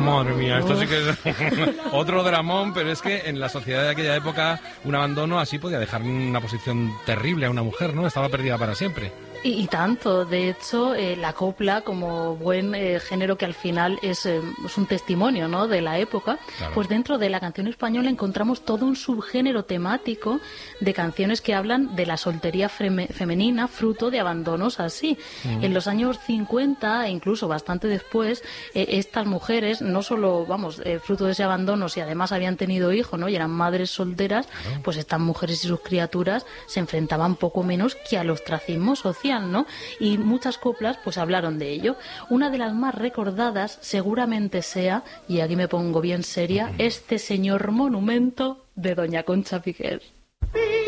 Madre mía, esto sí que es otro dramón, pero es que en la sociedad de aquella época un abandono así podía dejar en una posición terrible a una mujer, ¿no? Estaba perdida para siempre. Y tanto, de hecho, la copla, como buen género que al final es un testimonio, ¿no?, de la época, claro. Pues dentro de la canción española encontramos todo un subgénero temático de canciones que hablan de la soltería femenina, fruto de abandonos así. En los años 50, e incluso bastante después, estas mujeres, no solo, fruto de ese abandono, si además habían tenido hijos, ¿no?, y eran madres solteras, claro. Pues estas mujeres y sus criaturas se enfrentaban poco menos que al ostracismo social, ¿no? Y muchas coplas pues hablaron de ello. Una de las más recordadas seguramente sea, y aquí me pongo bien seria, Este señor monumento de doña Concha Piquer.